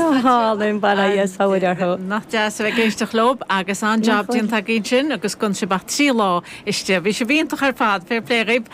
Hálan bara sáidir nach deas bheith géiste chlób agus an job dín tá gin sin agus gon se bat trí lá iste bhí se bhíonach ar fad fé pléirib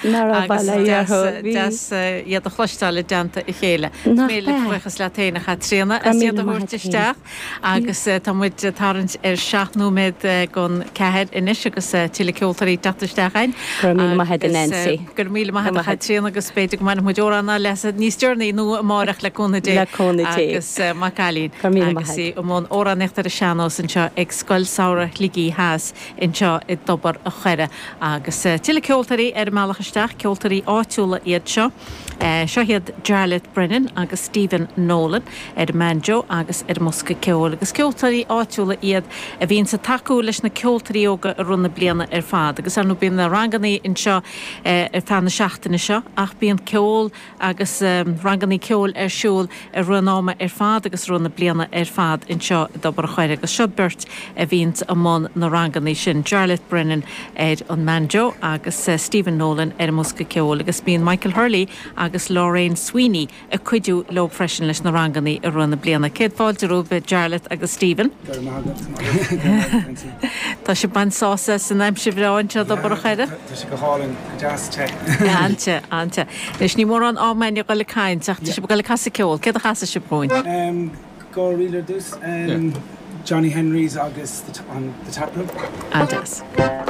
iad a chluistáile deanta i chéile. Méle fuchas le téine cha trína a siad a thuirteisteach agus tá muid tarint ar seaachnú méid gon cehead inis agus tíle ceoltarí dataisteáin. Gur míle maithe in Nancy. Gur míle maithe a trína agus beidir go maina muideóránna leis níos dearnaí nó máireach le cúna dé agus Macalín agus í món óranechtar a seanós in seo ag scoil saora ligí háas in seo i dobar a chuire agus tiile ceoltarí ar meachchaisteach ceoltarí áitiúla iad seo. Seo hiad Jarlath Brennan agus Stephen Nolan ar Manjo agus ar Musca ceol agus ceoltarí áitiúla iad a bhíonn sa taú leis na ceoltarí óga a runna bliana ar fad agus anú bíon na ranganí in seo ar fan na seachtainna seo ach bíon ceol agus ranganí ceol ar siúl ar runnáma ar fad agus runna bliana ar fad in seo dobar chuire agus seo burt a bhínt amón na ranganí sin Jarlath Brennan ar an Manjo agus Stephen Nolan ar Musca ceol agus bíon Michael Hurley agus Lorraine Sweeney a cuidiú lo freisin leis na ranganí ar runna bliana. Céad fáilteú be Jarlath agus Stephen. Tá sé ban sása san aimse bhráin seo dobar chuire? Tá sé go hálan jazz te. Ante. Leis ní mór an ámainine go le cain teach sé go le casa ceol. Céad a chasa se bróin? Go riler dus Johnny Henry's agus on the tap room. Antas.